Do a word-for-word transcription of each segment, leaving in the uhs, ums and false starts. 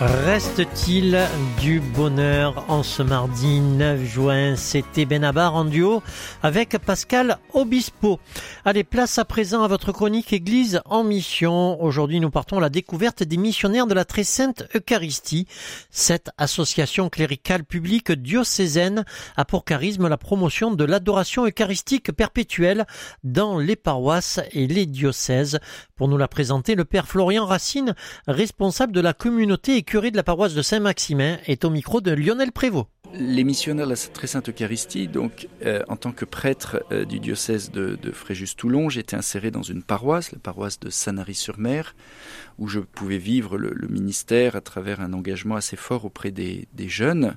Reste-t-il du bonheur en ce mardi neuf juin? C'était Benabar en duo avec Pascal Obispo. Allez, place à présent à votre chronique Église en mission. Aujourd'hui, nous partons à la découverte des missionnaires de la Très Sainte Eucharistie. Cette association cléricale publique diocésaine a pour charisme la promotion de l'adoration eucharistique perpétuelle dans les paroisses et les diocèses. Pour nous la présenter, le père Florian Racine, responsable de la communauté et curé de la paroisse de Saint-Maximin, est au micro de Lionel Prévost. Les missionnaires de la Très Sainte Eucharistie, donc euh, en tant que prêtre euh, du diocèse de, de Fréjus-Toulon, j'étais inséré dans une paroisse, la paroisse de Sanary-sur-Mer, où je pouvais vivre le, le ministère à travers un engagement assez fort auprès des, des jeunes.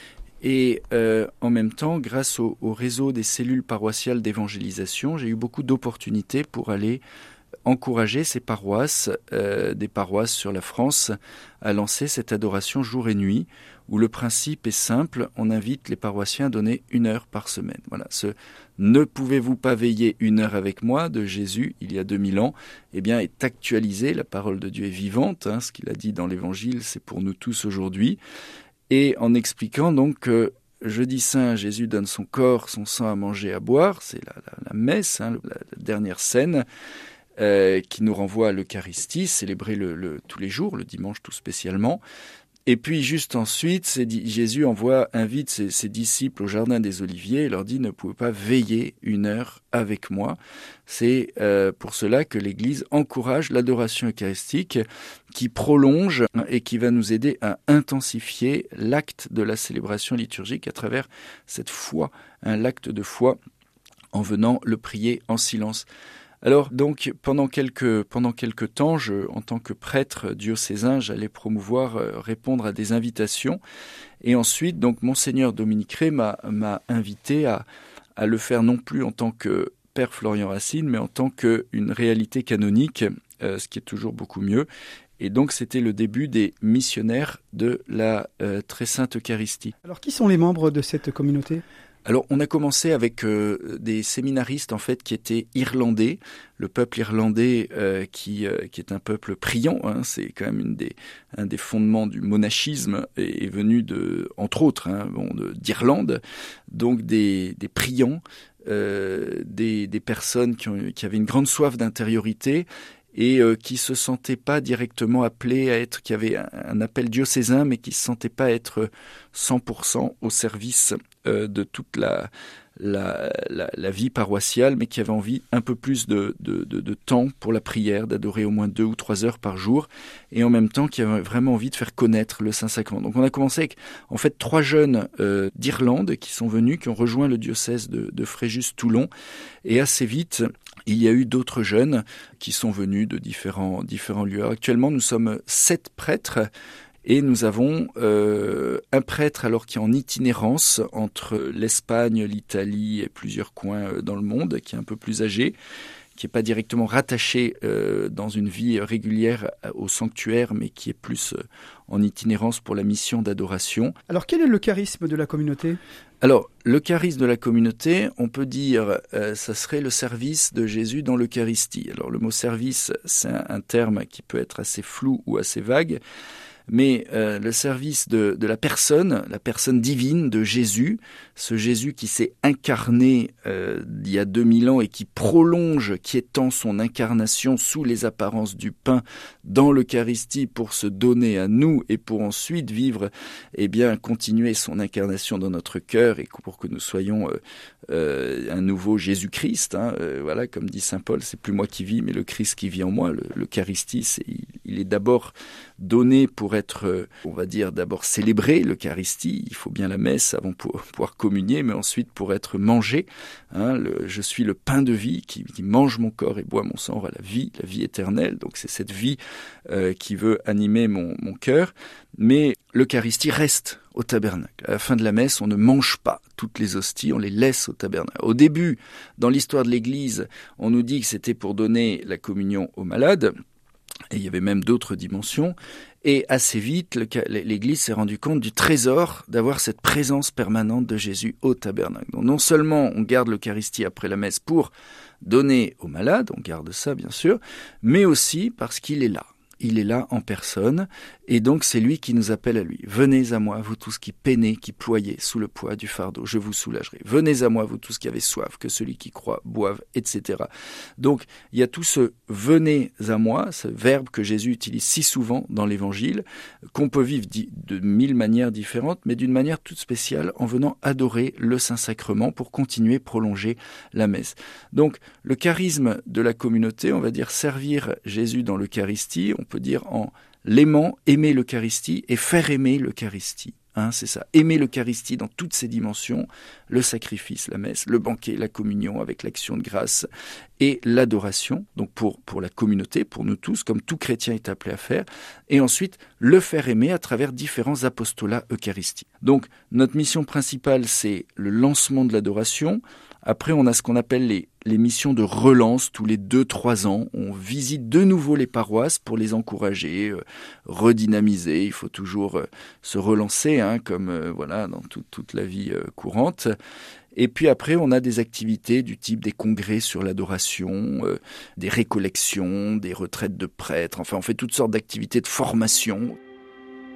Et euh, en même temps, grâce au, au réseau des cellules paroissiales d'évangélisation, j'ai eu beaucoup d'opportunités pour aller encourager ces paroisses, euh, des paroisses sur la France, à lancer cette adoration jour et nuit, où le principe est simple, on invite les paroissiens à donner une heure par semaine. Voilà, ce « Ne pouvez-vous pas veiller une heure avec moi » de Jésus, il y a deux mille ans, eh bien, est actualisé, la parole de Dieu est vivante, hein, ce qu'il a dit dans l'Évangile, c'est pour nous tous aujourd'hui, et en expliquant donc que Jeudi Saint, Jésus donne son corps, son sang à manger, à boire, c'est la, la, la messe, hein, la, la dernière scène, Euh, qui nous renvoie à l'Eucharistie, célébrée le, le, tous les jours, le dimanche tout spécialement. Et puis juste ensuite, c'est dit, Jésus envoie, invite ses, ses disciples au jardin des Oliviers et leur dit « Ne pouvez pas veiller une heure avec moi ». C'est euh, pour cela que l'Église encourage l'adoration eucharistique qui prolonge et qui va nous aider à intensifier l'acte de la célébration liturgique à travers cette foi, hein, l'acte de foi en venant le prier en silence. Alors donc pendant quelques pendant quelques temps, je, en tant que prêtre diocésain, j'allais promouvoir, euh, répondre à des invitations, et ensuite donc monseigneur Dominique Rey m'a m'a invité à à le faire non plus en tant que père Florian Racine, mais en tant qu'une réalité canonique, euh, ce qui est toujours beaucoup mieux. Et donc c'était le début des missionnaires de la euh, Très Sainte Eucharistie. Alors qui sont les membres de cette communauté ? Alors, on a commencé avec euh, des séminaristes en fait qui étaient irlandais, le peuple irlandais euh, qui euh, qui est un peuple priant, hein, c'est quand même une des un des fondements du monachisme est, est venu de entre autres hein, bon, de, d'Irlande, donc des des priants, euh, des des personnes qui ont qui avaient une grande soif d'intériorité et euh, qui se sentaient pas directement appelés à être, qui avaient un, un appel diocésain, mais qui se sentaient pas être cent pour cent au service euh, de toute la, la, la, la vie paroissiale, mais qui avaient envie un peu plus de, de, de, de temps pour la prière, d'adorer au moins deux ou trois heures par jour, et en même temps qui avaient vraiment envie de faire connaître le Saint-Sacrement. Donc on a commencé avec en fait trois jeunes euh, d'Irlande qui sont venus, qui ont rejoint le diocèse de, de Fréjus-Toulon, et assez vite, il y a eu d'autres jeunes qui sont venus de différents, différents lieux. Actuellement, nous sommes sept prêtres et nous avons euh, un prêtre alors qui est en itinérance entre l'Espagne, l'Italie et plusieurs coins dans le monde, qui est un peu plus âgé, qui n'est pas directement rattaché euh, dans une vie régulière au sanctuaire, mais qui est plus euh, en itinérance pour la mission d'adoration. Alors quel est le charisme de la communauté ? Alors, le charisme de la communauté, on peut dire, euh, ça serait le service de Jésus dans l'Eucharistie. Alors, le mot service, c'est un, un terme qui peut être assez flou ou assez vague, mais euh, le service de, de la personne, la personne divine de Jésus, ce Jésus qui s'est incarné euh, il y a deux mille ans et qui prolonge, qui étend son incarnation sous les apparences du pain dans l'Eucharistie pour se donner à nous et pour ensuite vivre, eh bien, continuer son incarnation dans notre cœur et pour que nous soyons euh, euh, un nouveau Jésus-Christ. Hein, euh, voilà, comme dit saint Paul, c'est plus moi qui vis, mais le Christ qui vit en moi. Le, L'Eucharistie, c'est, il, il est d'abord donné pour être, on va dire, d'abord célébrer l'Eucharistie. Il faut bien la messe avant pour pouvoir communier, mais ensuite pour être mangé. Hein, le, je suis le pain de vie qui, qui mange mon corps et boit mon sang, aura la vie, la vie éternelle. Donc c'est cette vie euh, qui veut animer mon, mon cœur. Mais l'Eucharistie reste au tabernacle. À la fin de la messe, on ne mange pas toutes les hosties, on les laisse au tabernacle. Au début, dans l'histoire de l'Église, on nous dit que c'était pour donner la communion aux malades. Et il y avait même d'autres dimensions. Et assez vite, le, l'Église s'est rendue compte du trésor d'avoir cette présence permanente de Jésus au tabernacle. Donc non seulement on garde l'Eucharistie après la messe pour donner aux malades, on garde ça bien sûr, mais aussi parce qu'il est là. il est là en personne, et donc c'est lui qui nous appelle à lui. Venez à moi, vous tous qui peinez, qui ployez sous le poids du fardeau, je vous soulagerai. Venez à moi, vous tous qui avez soif, que celui qui croit boive, et cetera. Donc il y a tout ce « venez à moi », ce verbe que Jésus utilise si souvent dans l'Évangile, qu'on peut vivre de mille manières différentes, mais d'une manière toute spéciale, en venant adorer le Saint-Sacrement pour continuer, prolonger la messe. Donc le charisme de la communauté, on va dire servir Jésus dans l'Eucharistie, on peut dire en l'aimant, aimer l'Eucharistie et faire aimer l'Eucharistie. Hein, c'est ça, aimer l'Eucharistie dans toutes ses dimensions, le sacrifice, la messe, le banquet, la communion avec l'action de grâce et l'adoration, donc pour, pour la communauté, pour nous tous, comme tout chrétien est appelé à faire, et ensuite le faire aimer à travers différents apostolats eucharistiques. Donc notre mission principale, c'est le lancement de l'adoration. Après, on a ce qu'on appelle les, les missions de relance tous les deux trois ans. On visite de nouveau les paroisses pour les encourager, euh, redynamiser. Il faut toujours euh, se relancer, hein, comme euh, voilà dans tout, toute la vie euh, courante. Et puis après, on a des activités du type des congrès sur l'adoration, euh, des récollections, des retraites de prêtres. Enfin, on fait toutes sortes d'activités de formation.